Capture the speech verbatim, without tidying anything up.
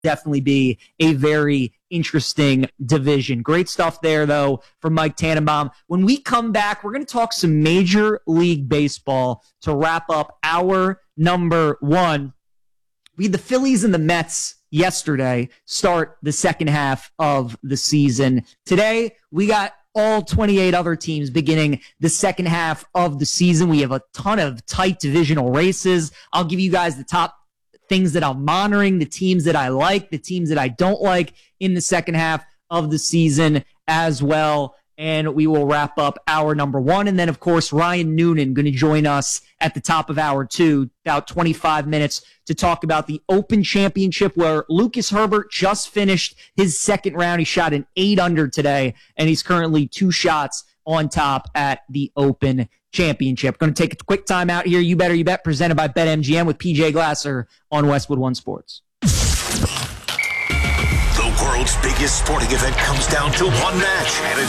definitely be a very interesting division. Great stuff there, though, from Mike Tannenbaum. When we come back, we're going to talk some Major League Baseball to wrap up our number one. We had the Phillies and the Mets yesterday start the second half of the season. Today, we got all twenty-eight other teams beginning the second half of the season. We have a ton of tight divisional races. I'll give you guys the top things that I'm monitoring, the teams that I like, the teams that I don't like in the second half of the season as well. And we will wrap up hour number one. And then, of course, Ryan Noonan going to join us at the top of hour two, about twenty-five minutes, to talk about the Open Championship, where Lucas Herbert just finished his second round. He shot an eight under today, and he's currently two shots on top at the Open Championship. Going to take a quick time out here. You Better You Bet, presented by BetMGM with P J Glasser on Westwood One Sports. The world's biggest sporting event comes down to one match, and it's